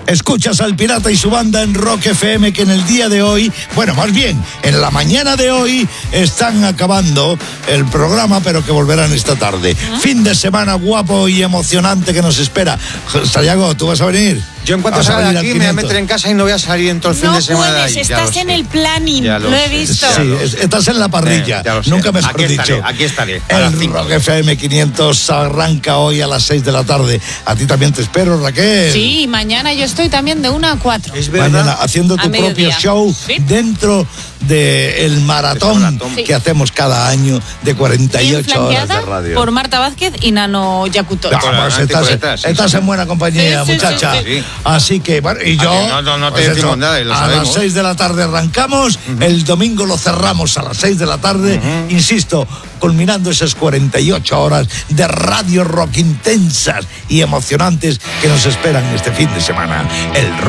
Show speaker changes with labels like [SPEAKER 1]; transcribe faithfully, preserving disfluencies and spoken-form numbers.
[SPEAKER 1] Escuchas al Pirata y su banda en Rock F M, que en el día de hoy, bueno, más bien, en la mañana de hoy, están acabando el programa, pero que volverán esta tarde. ¿Ah? Fin de semana guapo y emocionante que nos espera. Santiago, ¿tú vas a venir?
[SPEAKER 2] Yo en cuanto salga de aquí me voy a meter en casa y no voy a salir en todo el fin
[SPEAKER 3] no
[SPEAKER 2] de semana.
[SPEAKER 3] No puedes, estás en el planning,
[SPEAKER 2] lo,
[SPEAKER 3] lo he visto.
[SPEAKER 1] Sí, estás en la parrilla, eh, nunca mejor
[SPEAKER 2] aquí
[SPEAKER 1] dicho.
[SPEAKER 2] Estaré, aquí estaré.
[SPEAKER 1] El Rock F M quinientos arranca hoy a las seis de la tarde. A ti también te espero, Raquel.
[SPEAKER 3] Sí, mañana yo estoy también de una a cuatro.
[SPEAKER 1] Es verdad. Mañana haciendo tu propio show, ¿sí?, dentro del maratón, maratón. Sí. que hacemos cada año de cuarenta y ocho horas de radio.
[SPEAKER 3] Por Marta Vázquez y Nano Yacuto.
[SPEAKER 1] No, pues estás, detrás, sí, estás sí. en buena compañía, sí, sí, muchacha. Sí, sí. Así que, bueno, y yo...
[SPEAKER 2] No, no, no te
[SPEAKER 1] pues
[SPEAKER 2] decimos
[SPEAKER 1] eso,
[SPEAKER 2] nada, y lo
[SPEAKER 1] a
[SPEAKER 2] sabemos.
[SPEAKER 1] las seis de la tarde arrancamos, uh-huh. el domingo lo cerramos a las seis de la tarde, uh-huh. insisto, culminando esas cuarenta y ocho horas de radio rock intensas y emocionantes que nos esperan este fin de semana. El rock